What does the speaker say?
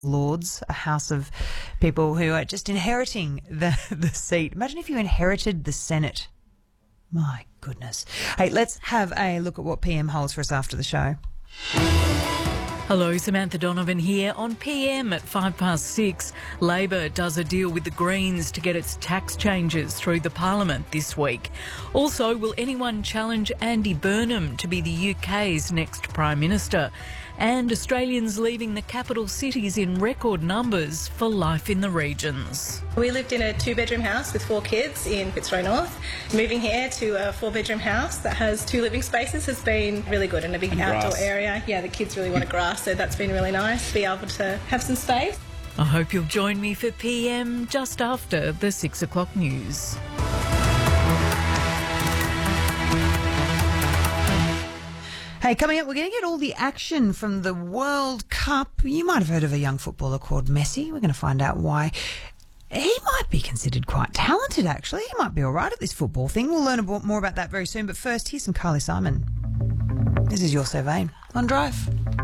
Lords, a house of people who are just inheriting the seat. Imagine if you inherited the Senate. My goodness. Hey, let's have a look at what PM holds for us after the show. Hello, Samantha Donovan here. On PM at 6:05, Labor does a deal with the Greens to get its tax changes through the Parliament this week. Also, will anyone challenge Andy Burnham to be the UK's next Prime Minister? And Australians leaving the capital cities in record numbers for life in the regions. We lived in a 2-bedroom house with 4 kids in Fitzroy North. Moving here to a 4-bedroom house that has 2 living spaces has been really good, and a big outdoor area. Yeah, the kids really wanted grass, so that's been really nice to be able to have some space. I hope you'll join me for PM just after the 6 o'clock news. Hey, coming up, we're going to get all the action from the World Cup. You might have heard of a young footballer called Messi. We're going to find out why. He might be considered quite talented, actually. He might be all right at this football thing. We'll learn more about that very soon. But first, here's some Carly Simon. This is You're So Vain on Drive.